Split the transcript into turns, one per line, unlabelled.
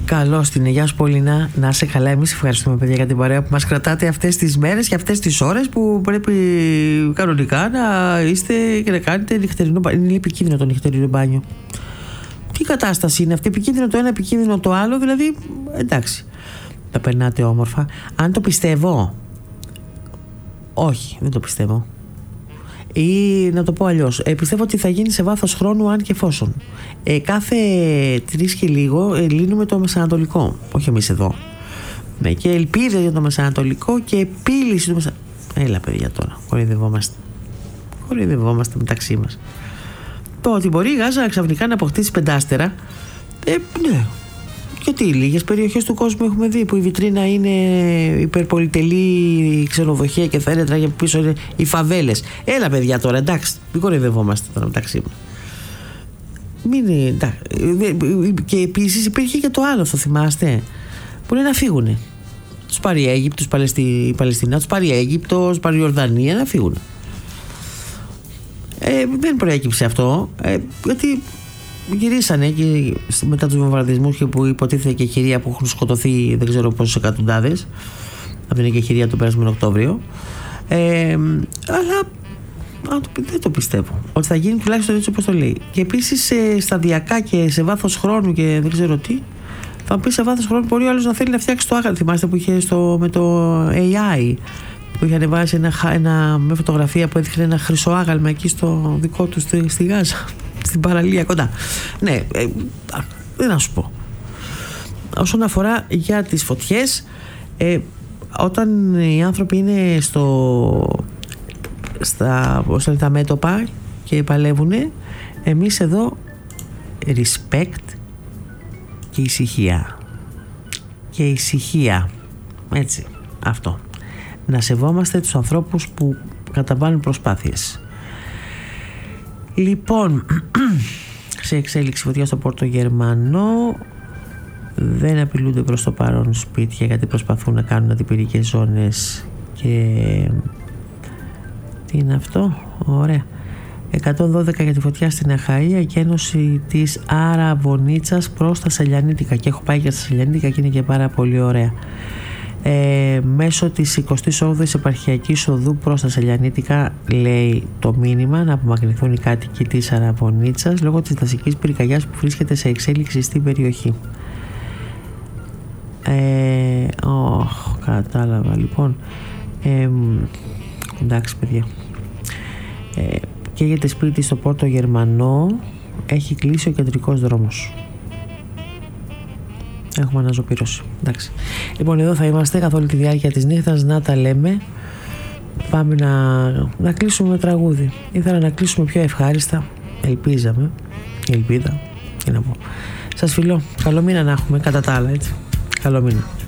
Καλώς την Γεια σου Πολίνα, να είσαι καλά. Εμείς ευχαριστούμε παιδιά για την παρέα που μας κρατάτε αυτές τις μέρες και αυτές τις ώρες που πρέπει κανονικά να είστε και να κάνετε νυχτερινό μπάνιο. Είναι επικίνδυνο το νυχτερινό μπάνιο. Τι κατάσταση είναι αυτή, επικίνδυνο το ένα, επικίνδυνο το άλλο, δηλαδή εντάξει, τα περνάτε όμορφα. Αν το πιστεύω, όχι, δεν το πιστεύω. Ή να το πω αλλιώς, πιστεύω ότι θα γίνει σε βάθος χρόνου αν και εφόσον. Κάθε 3 και λίγο λύνουμε το Μεσανατολικό, όχι εμείς εδώ. Ναι, και ελπίδες για το Μεσανατολικό και επίλυση του Μεσανατολικού. Έλα παιδιά τώρα, χορηδευόμαστε μεταξύ μας. Το ότι μπορεί η Γάζα ξαφνικά να αποκτήσει 5 άστερα, ναι. Γιατί λίγες περιοχές του κόσμου έχουμε δει που η βιτρίνα είναι υπερπολιτελή ξενοδοχεία και φαίνεται για πίσω είναι οι φαβέλες. Έλα παιδιά τώρα, εντάξει, μην κοροϊδευόμαστε τώρα μεταξύ μας. Και επίσης υπήρχε και το άλλο, θα θυμάστε, που είναι να φύγουνε. Τους πάρει η Αίγυπτος, η Παλαιστινά, τους πάρει η Αίγυπτος, τους πάρει η Ιορδανία, να φύγουνε. Δεν προέκυψε αυτό, γιατί γυρίσανε και μετά τους βομβαρδισμούς και που υποτίθεται και χειρία που έχουν σκοτωθεί δεν ξέρω πόσες εκατοντάδες από την εκεχηρία του περασμένο Οκτώβριο, αλλά δεν το πιστεύω ότι θα γίνει τουλάχιστον έτσι όπως το λέει. Και επίσης σταδιακά και σε βάθος χρόνου και δεν ξέρω τι, θα πει σε βάθος χρόνου μπορεί ο άλλος να θέλει να φτιάξει το άγαλμα. Θυμάστε που είχε με το AI που είχε ανεβάσει με φωτογραφία που έδειχνε ένα χρυσό άγαλμα εκεί στο δικό του στη Γάζα, στην παραλία κοντά. Ναι, δεν να σου πω. Όσον αφορά για τις φωτιές, όταν οι άνθρωποι είναι στα μέτωπα και παλεύουνε, εμείς εδώ respect και ησυχία. Και ησυχία. Έτσι, αυτό. Να σεβόμαστε τους ανθρώπους που καταβάλουν προσπάθειες. Λοιπόν, σε εξέλιξη φωτιά στο Πόρτο Γερμανό. Δεν απειλούνται προς το παρόν σπίτια γιατί προσπαθούν να κάνουν αντιπυρικές ζώνες. Και τι είναι αυτό, ωραία. 112 για τη φωτιά στην Αχαΐα και ένωση της Αραβωνίτσας προς τα Σελιανίτικα. Και έχω πάει για τα Σελιανίτικα και είναι και πάρα πολύ ωραία. Μέσω της 28ης επαρχιακής οδού προς τα Σελιανίτικα, λέει το μήνυμα, να απομακρυνθούν οι κάτοικοι της Αραβωνίτσας λόγω της δασικής πυρκαγιάς που βρίσκεται σε εξέλιξη στην περιοχή. Κατάλαβα λοιπόν. Εντάξει παιδιά, καίγεται σπίτι στο Πόρτο Γερμανό, έχει κλείσει ο κεντρικός δρόμος. Έχουμε αναζωπήρωση. Εντάξει. Λοιπόν, εδώ θα είμαστε καθ' όλη τη διάρκεια της νύχτας να τα λέμε. Πάμε να κλείσουμε με τραγούδι. Ήθελα να κλείσουμε πιο ευχάριστα. Ελπίδα. Τι να πω. Σας φιλώ. Καλό μήνα να έχουμε κατά τα άλλα, έτσι. Καλό μήνα.